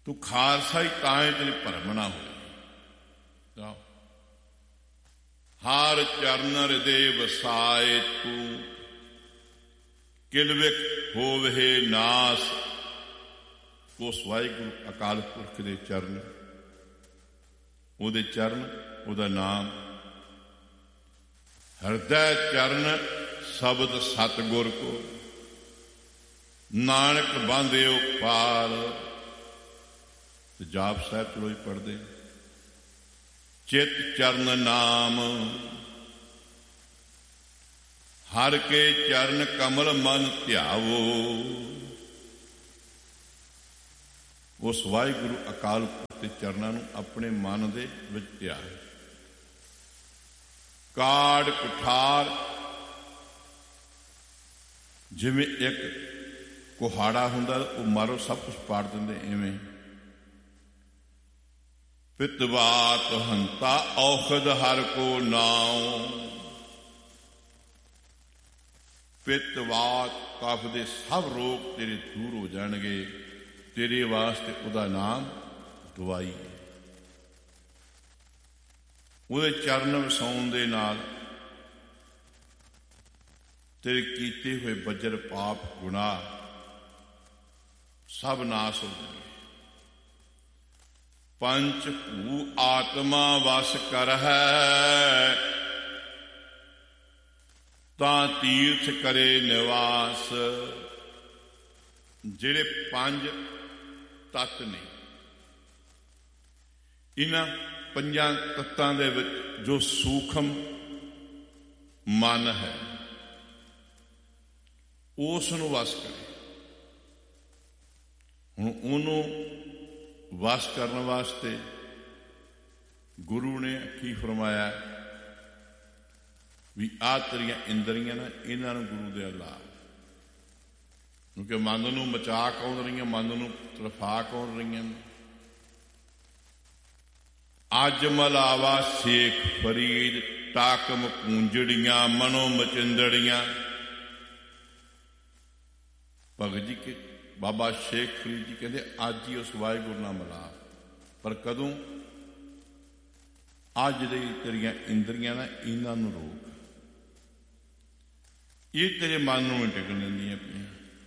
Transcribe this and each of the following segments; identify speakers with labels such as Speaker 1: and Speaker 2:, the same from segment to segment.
Speaker 1: ਤੂੰ ਖਾਲਸਾ ਹੀ ਤਾਂ ਹੀ ਤੇਰੇ ਭਰਮ ਨਾ ਹੋਏ। ਹਰ ਚਰਨ ਹਿਰਦੇ ਵਸਾਏ ਤੂੰ, ਕਿਲਵਿਖ ਹੋਵੇ ਨਾਸ। ਉਸ ਵਾਹਿਗੁਰੂ ਅਕਾਲ ਪੁਰਖ ਦੇ ਚਰਨ, ਉਹਦੇ ਚਰਨ, ਉਹਦਾ ਨਾਮ। ਹਿਰਦੈ ਚਰਨ ਸ਼ਬਦ ਸਤਿਗੁਰ ਕੋ, ਨਾਨਕ ਬਾਂਧਿਓ ਪਾਰ। ਤੇ ਜਾਪ ਸਾਹਿਬ ਚਲੋ ਹੀ ਪੜ੍ਹਦੇ। ਚਿਤ ਚਰਨ ਨਾਮ, ਹਰ ਕੇ ਚਰਨ ਕਮਲ ਮਨ ਧਿਆਵੋ। ਉਸ ਵਾਹਿਗੁਰੂ ਅਕਾਲ ਪੁਰਖ ਦੇ ਚਰਨਾਂ ਨੂੰ ਆਪਣੇ ਮਨ ਦੇ ਵਿੱਚ ਧਿਆਓ। ਕਾੜ ਕੁਠਾਰ, ਜਿਵੇਂ ਇੱਕ ਕੁਹਾੜਾ ਹੁੰਦਾ ਉਹ ਮਾਰੋ ਸਭ ਕੁਛ ਪਾੜ ਦਿੰਦੇ, ਇਵੇਂ ਪਿਤਵਾਤ ਹੰਤਾ ਔਖਦ ਹਰ ਕੋ ਨਾਉ। ਪਿਤਵਾਤ ਕਫ ਦੇ ਸਭ ਰੋਗ ਤੇਰੇ ਦੂਰ ਹੋ ਜਾਣਗੇ। ਤੇਰੇ ਵਾਸਤੇ ਉਹਦਾ ਨਾਮ ਦਵਾਈ ਹੈ। ਉਹਦੇ ਚਰਨ ਵਸਾਉਣ ਦੇ ਨਾਲ ਤੇਰੇ ਕੀਤੇ ਹੋਏ ਬੱਜਰ ਪਾਪ ਗੁਨਾਹ ਸਭ ਨਾਸ ਹੋ ਜਾਣਗੇ। ਪੰਚ ਭੂ ਆਤਮਾ ਵਸ ਕਰਹਿ, ਤਾਂ ਤੀਰਥ ਕਰੇ ਨਿਵਾਸ। ਜਿਹੜੇ ਪੰਜ ਤੱਤ ਨੇ, ਇਹਨਾਂ ਪੰਜਾਂ ਤੱਤਾਂ ਦੇ ਵਿੱਚ ਜੋ ਸੂਖਮ ਮਨ ਹੈ ਉਸ ਨੂੰ ਵਸ ਕਰੇ। ਹੁਣ ਉਹਨੂੰ ਵਸ ਕਰਨ ਵਾਸਤੇ ਗੁਰੂ ਨੇ ਕੀ ਫਰਮਾਇਆ ਵੀ ਆਹ ਤੇਰੀਆਂ ਇੰਦਰੀਆਂ ਨਾ, ਇਹਨਾਂ ਨੂੰ ਗੁਰੂ ਦੇ ਲਾ। ਕਿਉਂਕਿ ਮਨ ਨੂੰ ਮਚਾ ਕੌਣ ਰਹੀਆਂ, ਮਨ ਨੂੰ ਤਰਫਾ ਕੌਣ ਰਹੀਆਂ। ਅੱਜ ਮਲਾਵਾ ਸੇਖ ਫਰੀਦ, ਟਾਕਮ ਕੂੰਜੜੀਆਂ ਮਨੋ ਮਚਿੰਦੜੀਆਂ। ਭਗਤ ਜੀ ਕੇ ਬਾਬਾ ਸ਼ੇਖ ਫਰੀਦ ਜੀ ਕਹਿੰਦੇ ਅੱਜ ਹੀ ਉਸ ਵਾਹਿਗੁਰੂ ਨਾਲ ਮਿਲਾ। ਪਰ ਕਦੋਂ? ਅੱਜ ਦੇ ਤੇਰੀਆਂ ਇੰਦਰੀਆਂ ਨਾ, ਇਹਨਾਂ ਨੂੰ ਰੋਕ। ਇਹ ਤੇਰੇ ਮਨ ਨੂੰ ਨਹੀਂ ਟਿਕਣ ਦਿੰਦੀਆਂ ਪਈਆਂ।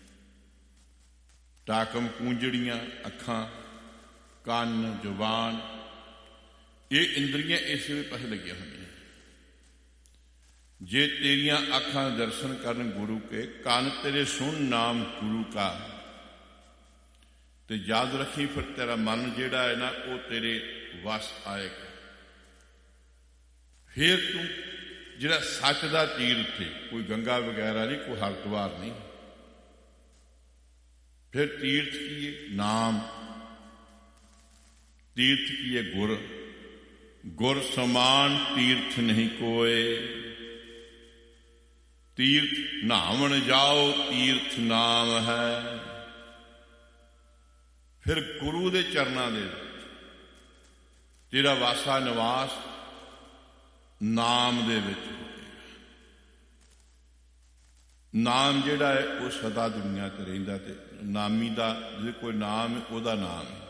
Speaker 1: ਟਾਕਮ ਕੂੰਜੜੀਆਂ, ਅੱਖਾਂ, ਕੰਨ, ਜ਼ੁਬਾਨ, ਇਹ ਇੰਦਰੀਆਂ ਇਸ ਵੇਲੇ ਪਾਸੇ ਲੱਗੀਆਂ ਹੋਈਆਂ। ਜੇ ਤੇਰੀਆਂ ਅੱਖਾਂ ਦਰਸ਼ਨ ਕਰਨ ਗੁਰੂ ਕੇ, ਕੰਨ ਤੇਰੇ ਸੁਣ ਨਾਮ ਗੁਰੂ ਕਾ, ਤੇ ਯਾਦ ਰੱਖੀ ਫਿਰ ਤੇਰਾ ਮਨ ਜਿਹੜਾ ਹੈ ਨਾ ਉਹ ਤੇਰੇ ਵਸ ਆਏਗਾ। ਫਿਰ ਤੂੰ ਜਿਹੜਾ ਸੱਚ ਦਾ ਤੀਰਥ ਹੈ, ਕੋਈ ਗੰਗਾ ਵਗੈਰਾ ਨਹੀਂ, ਕੋਈ ਹਰਿਦੁਆਰ ਨਹੀਂ। ਫਿਰ ਤੀਰਥ ਕੀ ਹੈ? ਨਾਮ। ਤੀਰਥ ਕੀ ਹੈ? ਗੁਰ। ਗੁਰ ਸਮਾਨ ਤੀਰਥ ਨਹੀਂ ਕੋਏ। ਤੀਰਥ ਨਹਾਵਣ ਜਾਓ, ਤੀਰਥ ਨਾਮ ਹੈ। ਫਿਰ ਗੁਰੂ ਦੇ ਚਰਨਾਂ ਦੇ ਵਿੱਚ ਤੇਰਾ ਵਾਸਾ ਨਿਵਾਸ ਨਾਮ ਦੇ ਵਿੱਚ ਹੋਵੇਗਾ। ਨਾਮ ਜਿਹੜਾ ਹੈ ਉਹ ਸਦਾ ਦੁਨੀਆ 'ਤੇ ਰਹਿੰਦਾ, ਤੇ ਨਾਮੀ ਦਾ ਜੇ ਕੋਈ ਨਾਮ ਹੈ ਉਹਦਾ ਨਾਮ ਹੈ।